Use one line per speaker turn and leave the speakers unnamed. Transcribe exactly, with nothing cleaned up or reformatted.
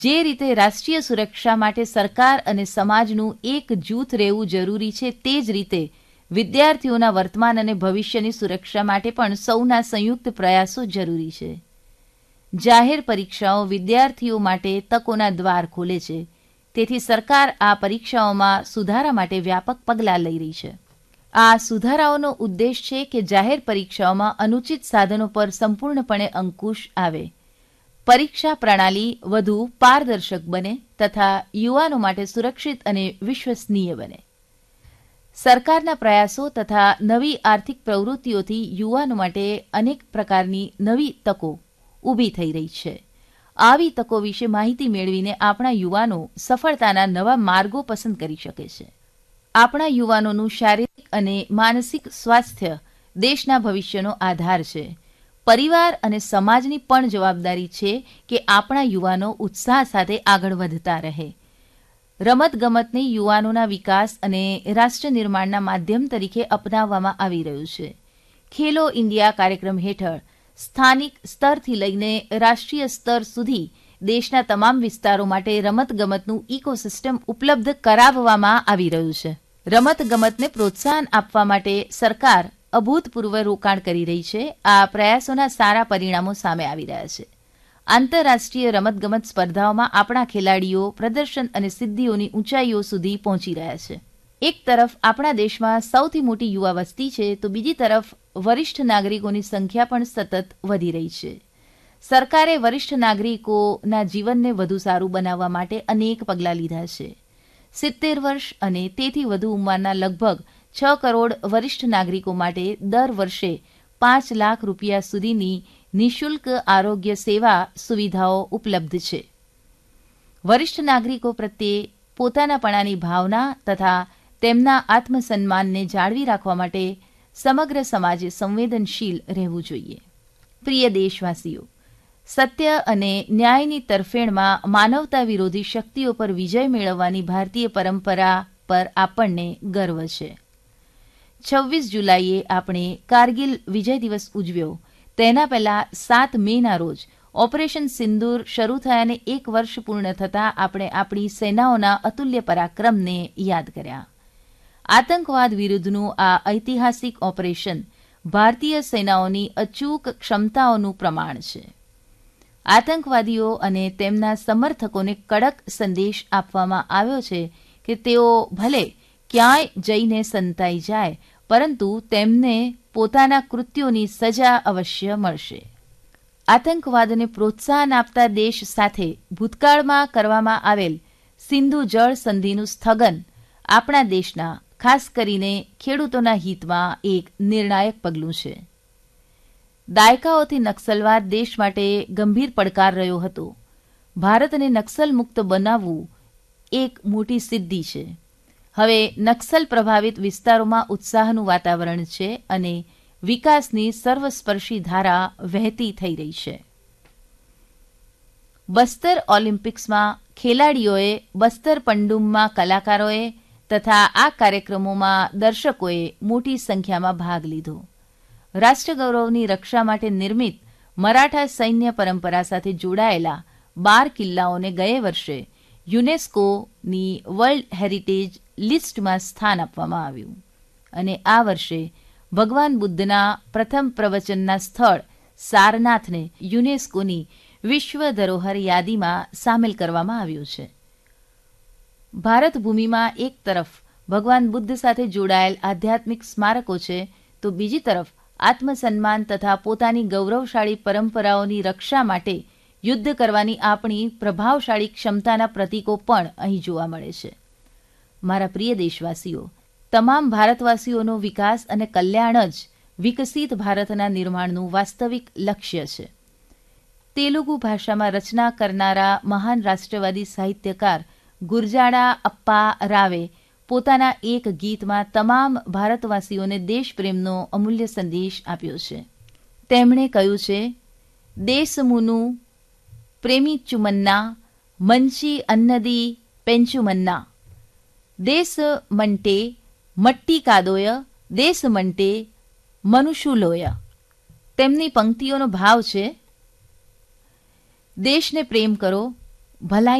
જે રીતે રાષ્ટ્રીય સુરક્ષા માટે સરકાર અને સમાજનું એક જૂથ રહેવું જરૂરી છે, તે જ રીતે વિદ્યાર્થીઓના વર્તમાન અને ભવિષ્યની સુરક્ષા માટે પણ સૌના સંયુક્ત પ્રયાસો જરૂરી છે. જાહેર પરીક્ષાઓ વિદ્યાર્થીઓ માટે તકોના દ્વાર ખોલે છે. તેથી સરકાર આ પરીક્ષાઓમાં સુધારા માટે વ્યાપક પગલાં લઈ રહી છે. આ સુધારાઓનો ઉદ્દેશ છે કે જાહેર પરીક્ષાઓમાં અનુચિત સાધનો પર સંપૂર્ણપણે અંકુશ આવે, પરીક્ષા પ્રણાલી વધુ પારદર્શક બને તથા યુવાનો માટે સુરક્ષિત અને વિશ્વસનીય બને. સરકારના પ્રયાસો તથા નવી આર્થિક પ્રવૃત્તિઓથી યુવાનો માટે અનેક પ્રકારની નવી તકો ઊભી થઈ રહી છે. આવી તકો વિશે માહિતી મેળવીને આપણા યુવાનો સફળતાના નવા માર્ગો પસંદ કરી શકે છે. આપણા યુવાનોનું શારીરિક અને માનસિક સ્વાસ્થ્ય દેશના ભવિષ્યનો આધાર છે. પરિવાર અને સમાજની પણ જવાબદારી છે કે આપણા યુવાનો ઉત્સાહ સાથે આગળ વધતા રહે. રમતગમતને યુવાનોના વિકાસ અને રાષ્ટ્ર નિર્માણના માધ્યમ તરીકે અપનાવવામાં આવી રહ્યું છે. ખેલો ઇન્ડિયા કાર્યક્રમ હેઠળ સ્થાનિક સ્તરથી લઈને રાષ્ટ્રીય સ્તર સુધી દેશના તમામ વિસ્તારો માટે રમતગમતનું ઇકોસિસ્ટમ ઉપલબ્ધ કરાવવામાં આવી રહ્યું છે. રમતગમતને પ્રોત્સાહન આપવા માટે સરકાર અભૂતપૂર્વ રોકાણ કરી રહી છે. આ પ્રયાસોના સારા પરિણામો સામે આવી રહ્યા છે. આંતરરાષ્ટ્રીય રમતગમત સ્પર્ધાઓમાં આપણા ખેલાડીઓ પ્રદર્શન અને સિદ્ધિઓની ઊંચાઈઓ સુધી પહોંચી રહ્યા છે. એક તરફ આપણા દેશમાં સૌથી મોટી યુવા વસ્તી છે, તો બીજી તરફ વરિષ્ઠ નાગરિકોની સંખ્યા પણ સતત વધી રહી છે. સરકારે વરિષ્ઠ નાગરિકોના જીવનને વધુ સારું બનાવવા માટે અનેક પગલાં લીધા છે. સિત્તેર વર્ષ અને તેથી વધુ ઉંમરના લગભગ છ કરોડ વરિષ્ઠ નાગરિકો માટે દર વર્ષે પાંચ લાખ રૂપિયા સુધીની નિઃશુલ્ક આરોગ્ય સેવા સુવિધાઓ ઉપલબ્ધ છે. વરિષ્ઠ નાગરિકો પ્રત્યે પોતાનાપણાની ભાવના તથા તેમના આત્મસન્માનને જાળવી રાખવા માટે સમગ્ર સમાજે સંવેદનશીલ રહેવું જોઈએ. પ્રિય દેશવાસીઓ, સત્ય અને ન્યાયની તરફેણમાં માનવતા વિરોધી શક્તિઓ પર વિજય મેળવવાની ભારતીય પરંપરા પર આપણને ગર્વ છે. છવ્વીસ જુલાઈએ આપણે કારગિલ વિજય દિવસ ઉજવ્યો. તેના પહેલા સાત મેના રોજ ઓપરેશન સિંદૂર શરૂ થયાને એક વર્ષ પૂર્ણ થતાં આપણે આપણી સેનાઓના અતુલ્ય પરાક્રમને યાદ કર્યા. આતંકવાદ વિરુદ્ધનું આ ઐતિહાસિક ઓપરેશન ભારતીય સેનાઓની અચૂક ક્ષમતાઓનું પ્રમાણ છે. આતંકવાદીઓ અને તેમના સમર્થકોને કડક સંદેશ આપવામાં આવ્યો છે કે તેઓ ભલે ક્યાંય જઈને સંતાઈ જાય, પરંતુ તેમને પોતાના કૃત્યોની સજા અવશ્ય મળશે. આતંકવાદને પ્રોત્સાહન આપતા દેશ સાથે ભૂતકાળમાં કરવામાં આવેલ સિંધુ જળ સંધિનું સ્થગન આપણા દેશના, ખાસ કરીને ખેડૂતોના હિતમાં એક નિર્ણાયક પગલું છે. દાયકાઓથી નક્સલવાદ દેશ માટે ગંભીર પડકાર રહ્યો હતો. ભારતને નક્સલ મુક્ત બનાવવું એક મોટી સિદ્ધિ છે. હવે નક્સલ પ્રભાવિત વિસ્તારોમાં ઉત્સાહનું વાતાવરણ છે અને વિકાસની સર્વસ્પર્શી ધારા વહેતી થઈ રહી છે. બસ્તર ઓલિમ્પિક્સમાં ખેલાડીઓએ, બસ્તર પંડુમમાં કલાકારોએ તથા આ કાર્યક્રમોમાં દર્શકોએ મોટી સંખ્યામાં ભાગ લીધો. રાષ્ટ્રગૌરવની રક્ષા માટે નિર્મિત મરાઠા સૈન્ય પરંપરા સાથે જોડાયેલા બાર કિલ્લાઓને ગયે વર્ષે યુનેસ્કોની વર્લ્ડ હેરિટેજ લિસ્ટમાં સ્થાન આપવામાં આવ્યું અને આ વર્ષે ભગવાન બુદ્ધના પ્રથમ પ્રવચનના સ્થળ સારનાથને યુનેસ્કોની વિશ્વ ધરોહર યાદીમાં સામેલ કરવામાં આવ્યું છે. ભારત ભૂમિમાં એક તરફ ભગવાન બુદ્ધ સાથે જોડાયેલ આધ્યાત્મિક સ્મારકો છે, તો બીજી તરફ આત્મસન્માન તથા પોતાની ગૌરવશાળી પરંપરાઓની રક્ષા માટે યુદ્ધ કરવાની આપણી પ્રભાવશાળી ક્ષમતાના પ્રતીકો પણ અહીં જોવા મળે છે. મારા પ્રિય દેશવાસીઓ, તમામ ભારતવાસીઓનો વિકાસ અને કલ્યાણ જ વિકસિત ભારતના નિર્માણનું વાસ્તવિક લક્ષ્ય છે. તેલુગુ ભાષામાં રચના કરનારા મહાન રાષ્ટ્રવાદી સાહિત્યકાર ગુરજાડા અપ્પા રાવે પોતાના એક ગીતમાં તમામ ભારતવાસીઓને દેશપ્રેમનો અમૂલ્ય સંદેશ આપ્યો છે. તેમણે કહ્યું છે, દેશમુનું પ્રેમીચુમન્ના મંચી અન્નદી પેંચુમન્ના, દેશ મંટે મટ્ટી કાદોય, દેશ મંટે મનુષુલોય. તેમની પંક્તિઓનો ભાવ છે, દેશને પ્રેમ કરો, ભલાઈ